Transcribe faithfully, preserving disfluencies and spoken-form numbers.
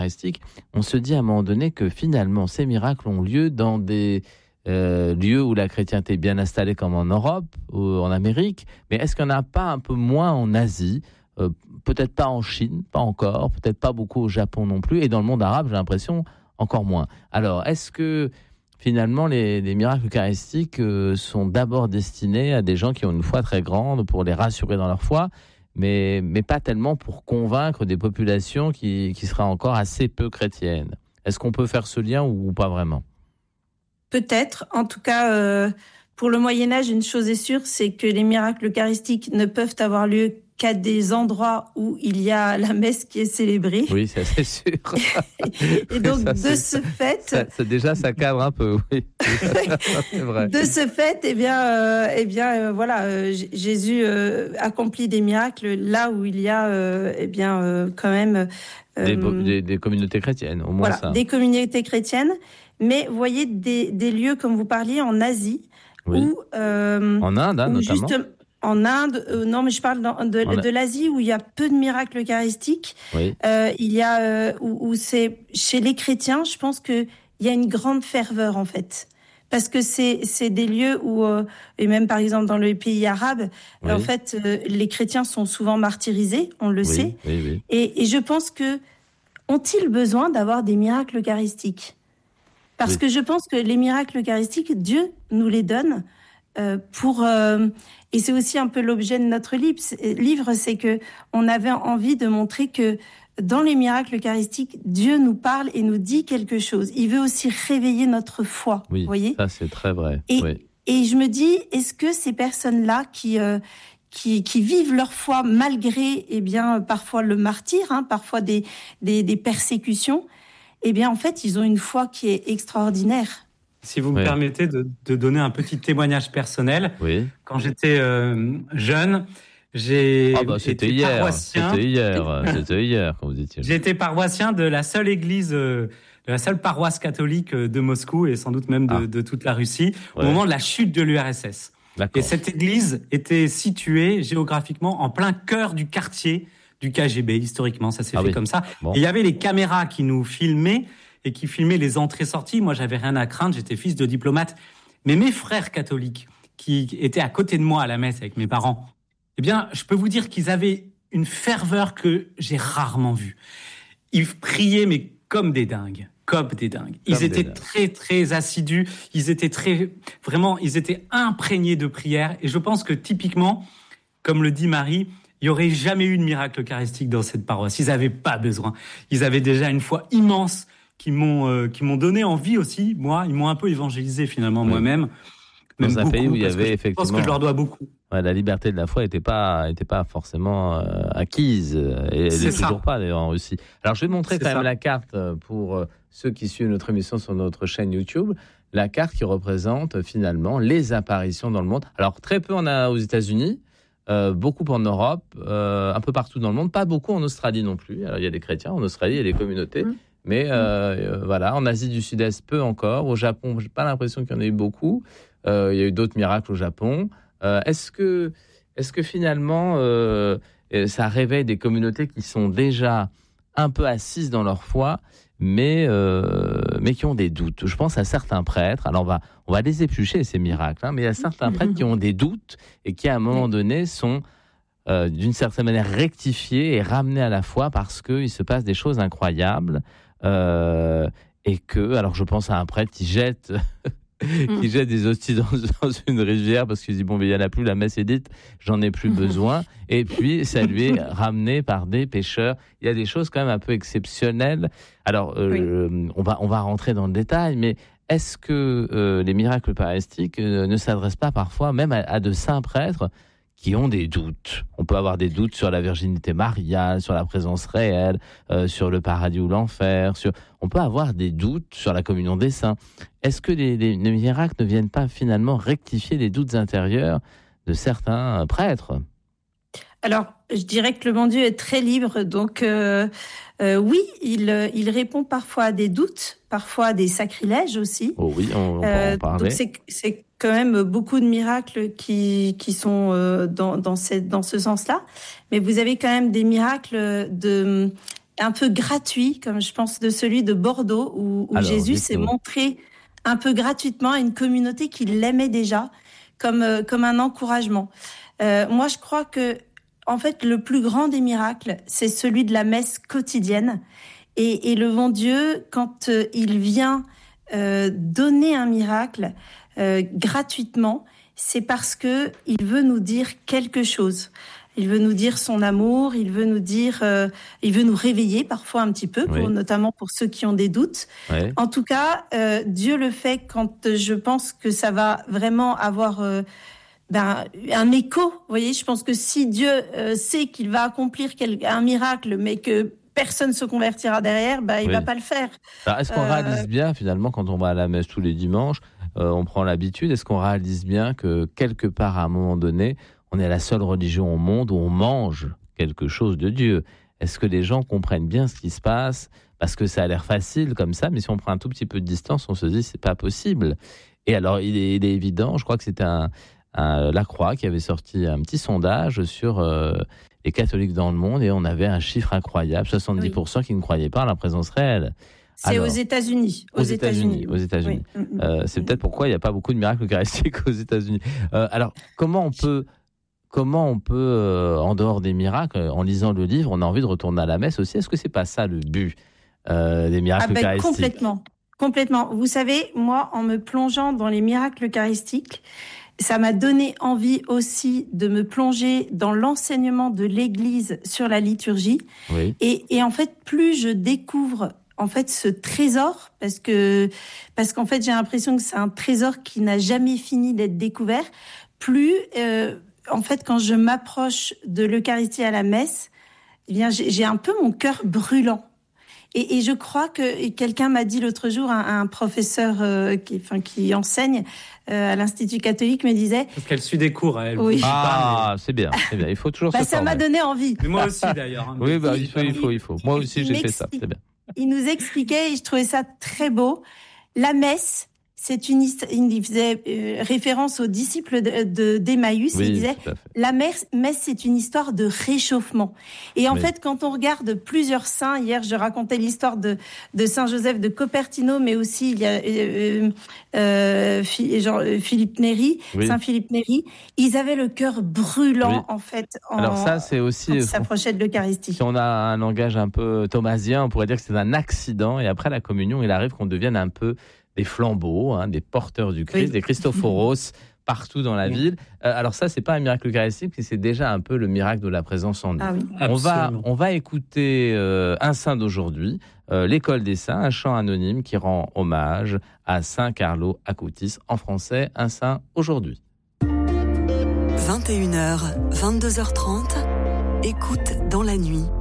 eucharistique, on se dit à un moment donné que finalement ces miracles ont lieu dans des euh, lieux où la chrétienté est bien installée, comme en Europe ou en Amérique, mais est-ce qu'il n'y en a pas un peu moins en Asie, euh, peut-être pas en Chine, pas encore, peut-être pas beaucoup au Japon non plus, et dans le monde arabe, j'ai l'impression, encore moins. Alors, est-ce que finalement les, les miracles eucharistiques euh, sont d'abord destinés à des gens qui ont une foi très grande pour les rassurer dans leur foi, mais, mais pas tellement pour convaincre des populations qui, qui seraient encore assez peu chrétiennes? Est-ce qu'on peut faire ce lien ou, ou pas vraiment? Peut-être. En tout cas, euh, pour le Moyen-Âge, une chose est sûre, c'est que les miracles eucharistiques ne peuvent avoir lieu qu'à des endroits où il y a la messe qui est célébrée. Oui, ça c'est sûr. Et donc, ça, de c'est, ce fait... Ça, c'est déjà, ça cadre un peu, oui. C'est vrai. De ce fait, eh bien, euh, eh bien euh, voilà, euh, Jésus euh, accomplit des miracles là où il y a euh, eh bien, euh, quand même... Euh, des, des, des communautés chrétiennes, au moins voilà, ça. Des communautés chrétiennes. Mais vous voyez, des, des lieux, comme vous parliez, en Asie, oui. où... Euh, en Inde, hein, où notamment. Juste, en Inde, euh, non, mais je parle dans, de, a... de l'Asie, où il y a peu de miracles eucharistiques. Oui. Euh, il y a... Euh, où, où c'est... Chez les chrétiens, je pense qu'il y a une grande ferveur, en fait. Parce que c'est, c'est des lieux où... Euh, et même, par exemple, dans les pays arabes, oui. en fait, euh, les chrétiens sont souvent martyrisés, on le oui, sait. Oui, oui. Et, et je pense que... Ont-ils besoin d'avoir des miracles eucharistiques ? Parce oui. que je pense que les miracles eucharistiques, Dieu nous les donne euh, pour... Euh, et c'est aussi un peu l'objet de notre livre, c'est que on avait envie de montrer que dans les miracles eucharistiques, Dieu nous parle et nous dit quelque chose. Il veut aussi réveiller notre foi, oui, vous voyez ? Ça, c'est très vrai. Et, oui. et je me dis, est-ce que ces personnes-là qui... Euh, Qui, qui vivent leur foi malgré, eh bien, parfois le martyre, hein, parfois des, des, des persécutions, eh bien, en fait, ils ont une foi qui est extraordinaire. Si vous me oui. permettez de, de donner un petit témoignage personnel, oui. quand j'étais euh, jeune, j'ai ah bah, c'était été hier, paroissien. C'était hier, c'était hier, quand vous étiez. J'ai été paroissien de la seule église, euh, de la seule paroisse catholique de Moscou et sans doute même de, ah. de toute la Russie, ouais. au moment de la chute de l'U R S S. D'accord. Et cette église était située géographiquement en plein cœur du quartier du K G B. Historiquement, ça s'est ah fait oui. comme ça. Bon. Et il y avait les caméras qui nous filmaient et qui filmaient les entrées-sorties. Moi, j'avais rien à craindre. J'étais fils de diplomate. Mais mes frères catholiques, qui étaient à côté de moi à la messe avec mes parents, eh bien, je peux vous dire qu'ils avaient une ferveur que j'ai rarement vue. Ils priaient, mais comme des dingues. Comme des dingues. Ils comme étaient dingues. très, très assidus. Ils étaient très, vraiment, ils étaient imprégnés de prière. Et je pense que typiquement, comme le dit Marie, il n'y aurait jamais eu de miracle eucharistique dans cette paroisse. Ils n'avaient pas besoin. Ils avaient déjà une foi immense qui m'ont, euh, qui m'ont donné envie aussi. Moi, ils m'ont un peu évangélisé finalement oui. moi-même. Dans Même un beaucoup, pays où il y parce avait que effectivement... Je pense que je leur dois beaucoup. Ouais, la liberté de la foi n'était pas, était pas forcément euh, acquise. Et elle n'est toujours pas d'ailleurs en Russie. Alors je vais montrer C'est quand ça. même la carte pour euh, ceux qui suivent notre émission sur notre chaîne YouTube. La carte qui représente finalement les apparitions dans le monde. Alors très peu on a aux États-Unis, euh, beaucoup en Europe, euh, un peu partout dans le monde, pas beaucoup en Australie non plus. Alors il y a des chrétiens en Australie, il y a des communautés. Mmh. Mais euh, euh, voilà, en Asie du Sud-Est, peu encore. Au Japon, j'ai pas l'impression qu'il y en ait eu beaucoup. Euh, il y a eu d'autres miracles au Japon. Euh, est-ce que, est-ce que finalement, euh, ça réveille des communautés qui sont déjà un peu assises dans leur foi, mais, euh, mais qui ont des doutes? Je pense à certains prêtres. Alors, on va, on va les éplucher, ces miracles, hein, mais il y a certains prêtres qui ont des doutes et qui, à un moment donné, sont euh, d'une certaine manière rectifiés et ramenés à la foi parce qu'il se passe des choses incroyables. Euh, et que, alors je pense à un prêtre qui jette... qui jette des hosties dans, dans une rivière parce qu'il dit bon mais il n'y en a plus, la messe est dite, j'en ai plus besoin, et puis ça lui est ramené par des pécheurs. Il y a des choses quand même un peu exceptionnelles. Alors euh, oui. on va on va rentrer dans le détail, mais est-ce que euh, les miracles eucharistiques euh, ne s'adressent pas parfois même à, à de saints prêtres qui ont des doutes? On peut avoir des doutes sur la virginité mariale, sur la présence réelle, euh, sur le paradis ou l'enfer. Sur... On peut avoir des doutes sur la communion des saints. Est-ce que les, les, les miracles ne viennent pas finalement rectifier les doutes intérieurs de certains prêtres? Alors, je dirais que le bon Dieu est très libre, donc euh, euh, oui, il, il répond parfois à des doutes, parfois à des sacrilèges aussi. Oh oui, on, on euh, peut en parler. Donc c'est, c'est quand même beaucoup de miracles qui, qui sont euh, dans, dans, cette, dans ce sens-là, mais vous avez quand même des miracles de... un peu gratuit, comme je pense de celui de Bordeaux, où, où Alors, Jésus s'est dites-nous. montré un peu gratuitement à une communauté qui l'aimait déjà, comme, euh, comme un encouragement. Euh, moi, je crois que, en fait, le plus grand des miracles, c'est celui de la messe quotidienne. Et, et le bon Dieu, quand euh, il vient euh, donner un miracle euh, gratuitement, c'est parce que il veut nous dire quelque chose. Il veut nous dire son amour, il veut nous dire, euh, il veut nous réveiller parfois un petit peu, pour, Oui. notamment pour ceux qui ont des doutes. Ouais. En tout cas, euh, Dieu le fait quand je pense que ça va vraiment avoir euh, ben, un écho. Vous voyez, je pense que si Dieu euh, sait qu'il va accomplir quel, un miracle, mais que personne se convertira derrière, ben, il Oui. va pas le faire. Alors, est-ce qu'on Euh, réalise bien, finalement, quand on va à la messe tous les dimanches, euh, on prend l'habitude, est-ce qu'on réalise bien que, quelque part, à un moment donné, on est la seule religion au monde où on mange quelque chose de Dieu? Est-ce que les gens comprennent bien ce qui se passe? Parce que ça a l'air facile comme ça, mais si on prend un tout petit peu de distance, on se dit c'est pas possible. Et alors, il est, il est évident, je crois que c'était un, un Lacroix qui avait sorti un petit sondage sur euh, les catholiques dans le monde, et on avait un chiffre incroyable, soixante-dix pour cent qui ne croyaient pas à la présence réelle. C'est Alors, aux États-Unis. Aux États-Unis, aux États-Unis. Oui. Mm, mm. Euh, c'est peut-être pourquoi il n'y a pas beaucoup de miracles eucharistiques aux États-Unis. Euh, alors, comment on peut, comment on peut, euh, en dehors des miracles, en lisant le livre, on a envie de retourner à la messe aussi? Est-ce que c'est pas ça le but euh, des miracles Ah ben, eucharistiques? complètement. Complètement. Vous savez, moi, en me plongeant dans les miracles eucharistiques, ça m'a donné envie aussi de me plonger dans l'enseignement de l'Église sur la liturgie. Oui. Et, et en fait, plus je découvre en fait ce trésor, parce que parce qu'en fait j'ai l'impression que c'est un trésor qui n'a jamais fini d'être découvert, plus euh, en fait quand je m'approche de l'Eucharistie à la messe, eh bien j'ai, j'ai un peu mon cœur brûlant. Et, et je crois que quelqu'un m'a dit l'autre jour, un, un professeur euh, qui, enfin, qui enseigne euh, à l'Institut catholique me disait... Parce qu'elle suit des cours, elle. Oui. Ah, c'est bien, c'est bien. Il faut toujours bah, se ça former. m'a donné envie. Mais moi aussi d'ailleurs. Hein. Oui, bah, il faut, il faut, il faut. Moi aussi, Il j'ai fait ça. m'explique. C'est bien. Il nous expliquait, et je trouvais ça très beau, la messe, c'est une histoire, il faisait euh, référence aux disciples de, de, d'Emmaüs, Oui, il disait, tout à fait. la messe, messe, c'est une histoire de réchauffement. Et en Oui. fait, quand on regarde plusieurs saints, hier je racontais l'histoire de, de Saint Joseph de Cupertino, mais aussi il y a euh, euh, genre, Philippe Néri, Oui. Saint Philippe Néri, ils avaient le cœur brûlant Oui. en fait. En, Alors ça, c'est quand aussi... ils s'approchaient de l'Eucharistie. Si on a un langage un peu thomasien, on pourrait dire que c'est un accident. Et après la communion, il arrive qu'on devienne un peu des flambeaux, hein, des porteurs du Christ, Oui. des Christophoros partout dans la Oui. ville. Euh, alors ça, c'est pas un miracle eucharistique, mais c'est déjà un peu le miracle de la présence en nous. Ah oui. On va, Absolument. on va écouter euh, un saint d'aujourd'hui, euh, l'École des Saints, un chant anonyme qui rend hommage à Saint Carlo Acutis, en français, un saint aujourd'hui. vingt et une heures, vingt-deux heures trente, écoute dans la nuit,